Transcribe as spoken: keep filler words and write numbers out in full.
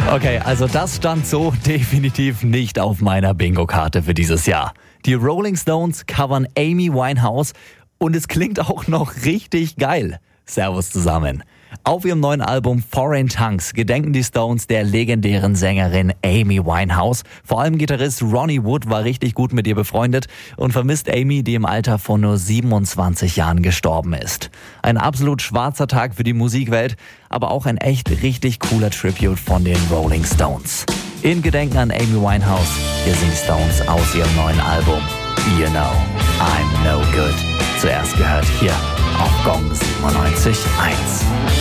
Okay, also das stand so definitiv nicht auf meiner Bingo-Karte für dieses Jahr. Die Rolling Stones covern Amy Winehouse und es klingt auch noch richtig geil. Servus zusammen. Auf ihrem neuen Album Foreign Tongues gedenken die Stones der legendären Sängerin Amy Winehouse. Vor allem Gitarrist Ronnie Wood war richtig gut mit ihr befreundet und vermisst Amy, die im Alter von nur siebenundzwanzig Jahren gestorben ist. Ein absolut schwarzer Tag für die Musikwelt, aber auch ein echt richtig cooler Tribute von den Rolling Stones. In Gedenken an Amy Winehouse, hier sind die Stones aus ihrem neuen Album You Know I'm No Good. Zuerst gehört hier auf Gong siebenundneunzig Komma eins.